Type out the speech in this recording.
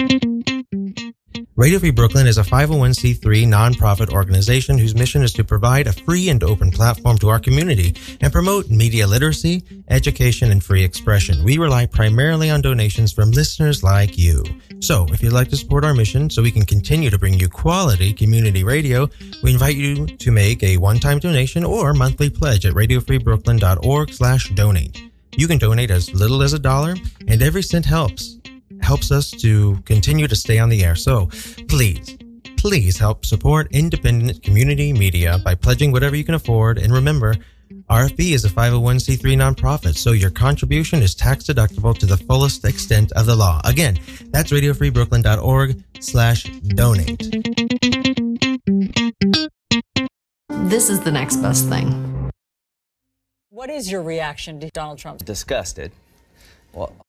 Radio Free Brooklyn is a 501c3 nonprofit organization whose mission is to provide a free and open platform to our community and promote media literacy, education, and free expression. We rely primarily on donations from listeners like you. So, if you'd like to support our mission so we can continue to bring you quality community radio, we invite you to make a one-time donation or monthly pledge at radiofreebrooklyn.org/donate. You can donate as little as $1, and every cent helps us to continue to stay on the air. So please help support independent community media by pledging whatever you can afford. And remember, RFB is a 501c3 nonprofit, so your contribution is tax deductible to the fullest extent of the law. Again, that's radiofreebrooklyn.org/donate. This is the next best thing. What is your reaction to Donald Trump? Disgusted. Well,